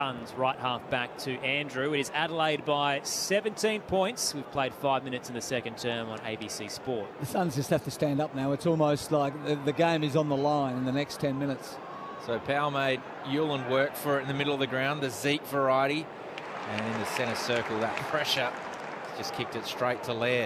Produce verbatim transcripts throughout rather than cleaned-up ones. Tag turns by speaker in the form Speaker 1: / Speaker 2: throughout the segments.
Speaker 1: Suns right half back to Andrew. It is Adelaide by seventeen points. We've played five minutes in the second term on A B C Sport.
Speaker 2: The Suns just have to stand up now. It's almost like the, the game is on the line in the next ten minutes.
Speaker 3: So Powell made Ulan work for it in the middle of the ground, the Zeke variety. And in the centre circle, that pressure just kicked it straight to Laird.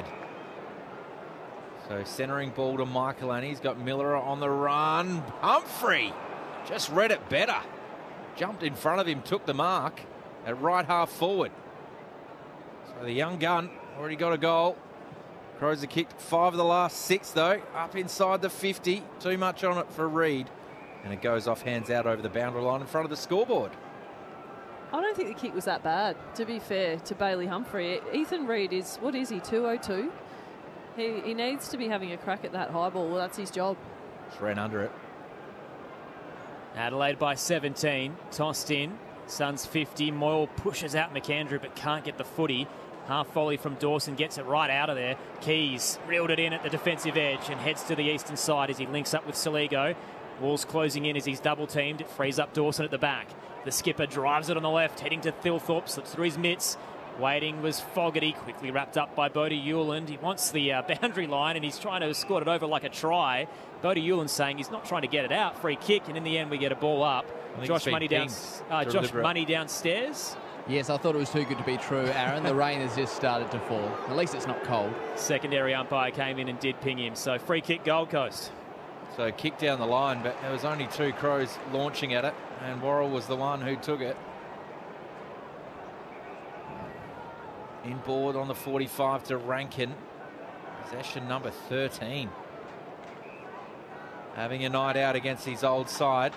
Speaker 3: So centering ball to Michaelani. He's got Miller on the run. Humphrey just read it better. Jumped in front of him, took the mark at right half forward. So the young gun already got a goal. Crows have kicked five of the last six, though. Up inside the fifty. Too much on it for Reid. And it goes off, hands out over the boundary line in front of the scoreboard.
Speaker 4: I don't think the kick was that bad, to be fair to Bailey Humphrey. Ethan Reid is, what is he, two oh two? He, he needs to be having a crack at that high ball. Well, that's his job.
Speaker 3: Just ran under it.
Speaker 1: Adelaide by seventeen, tossed in. Suns fifty. Moyle pushes out McAndrew but can't get the footy. Half volley from Dawson gets it right out of there. Keys reeled it in at the defensive edge and heads to the eastern side as he links up with Soligo. Walls closing in as he's double teamed. It frees up Dawson at the back. The skipper drives it on the left, heading to Thilthorpe, slips through his mitts. Waiting was Fogarty, quickly wrapped up by Bodie Uland. He wants the uh, boundary line and he's trying to escort it over like a try. Bodie Uland saying he's not trying to get it out. Free kick, and in the end we get a ball up. Josh Money down, uh, Josh Money downstairs.
Speaker 5: Yes, I thought it was too good to be true, Aaron. The rain has just started to fall. At least it's not cold.
Speaker 1: Secondary umpire came in and did ping him. So free kick, Gold Coast.
Speaker 3: So kick down the line, but there was only two Crows launching at it, and Worrell was the one who took it. Inboard on the forty-five to Rankin. Possession number thirteen. Having a night out against his old side.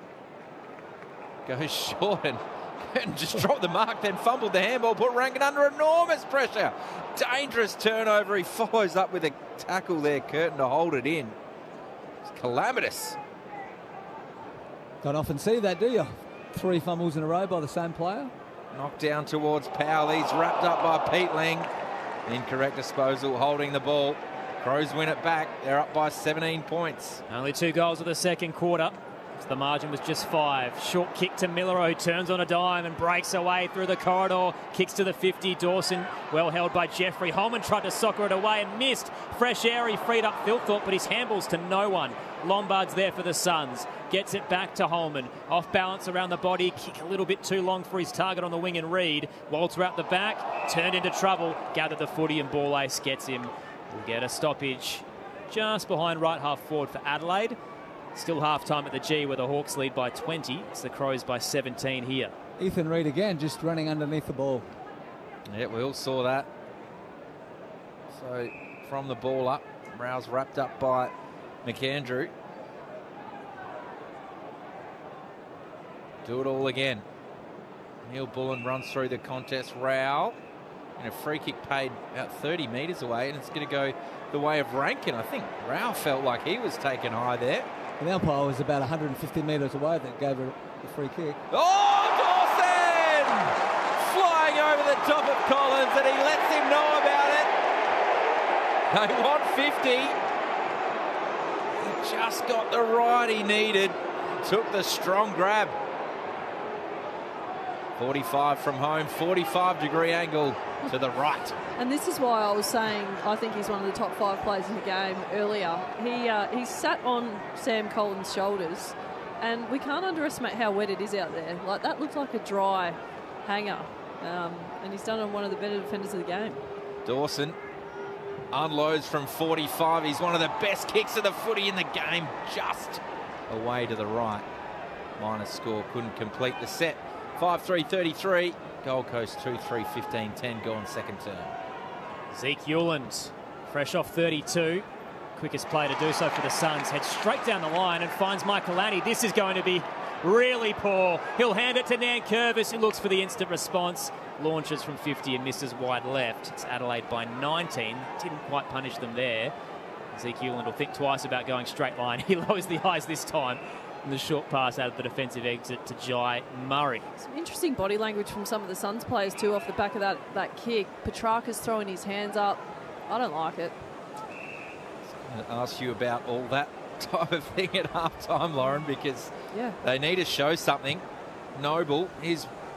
Speaker 3: Goes short and, and just dropped the mark, then fumbled the handball, put Rankin under enormous pressure. Dangerous turnover. He follows up with a tackle there, Curtin, to hold it in. It's calamitous.
Speaker 2: Don't often see that, do you? Three fumbles in a row by the same player.
Speaker 3: Knocked down towards Powell. He's wrapped up by Peatling. Incorrect disposal, holding the ball. Crows win it back. They're up by seventeen points.
Speaker 1: Only two goals of the second quarter. The margin was just five. Short kick to Miller, who turns on a dime and breaks away through the corridor. Kicks to the fifty. Dawson, well held by Jeffrey. Holman tried to soccer it away and missed. Fresh air, he freed up Thilthorpe, but his handballs to no one. Lombard's there for the Suns. Gets it back to Holman. Off balance around the body. Kick a little bit too long for his target on the wing and Reid. Walter out the back. Turned into trouble. Gathered the footy and Ball Ace gets him. We'll get a stoppage just behind right half forward for Adelaide. Still half-time at the G where the Hawks lead by twenty. It's the Crows by seventeen here.
Speaker 2: Ethan Reid again just running underneath the ball.
Speaker 3: Yeah, we all saw that. So from the ball up, Rouse wrapped up by McAndrew. Do it all again. Neil Bullen runs through the contest. Rowell and a free kick paid about thirty metres away, and it's going to go the way of Rankin. I think Rowell felt like he was taken high there.
Speaker 2: The umpire was about one hundred fifty metres away that gave her the free kick.
Speaker 3: Oh, Dawson! Flying over the top of Collins, and he lets him know about it. They want fifty. He just got the ride he needed. Took the strong grab. forty-five from home, forty-five degree angle to the right.
Speaker 4: And this is why I was saying I think he's one of the top five players in the game earlier. He uh, he sat on Sam Collins' shoulders, and we can't underestimate how wet it is out there. Like, that looked like a dry hanger, um, and he's done on one of the better defenders of the game.
Speaker 3: Dawson unloads from forty-five. He's one of the best kicks of the footy in the game, just away to the right. Minus score, couldn't complete the set. five three thirty-three. Gold Coast two three fifteen ten gone second term.
Speaker 1: Zeke Uland, fresh off thirty-two. Quickest play to do so for the Suns. Heads straight down the line and finds Michaelani. This is going to be really poor. He'll hand it to Nankervis, who looks for the instant response. Launches from fifty and misses wide left. It's Adelaide by nineteen. Didn't quite punish them there. Zeke Uland will think twice about going straight line. He lowers the eyes this time. And the short pass out of the defensive exit to Jai Murray.
Speaker 4: Some interesting body language from some of the Suns players too off the back of that, that kick. Petrarca's throwing his hands up. I don't like it.
Speaker 3: I'm going to ask you about all that type of thing at half time, Lauren, because
Speaker 4: yeah.
Speaker 3: they need to show something. Noble, his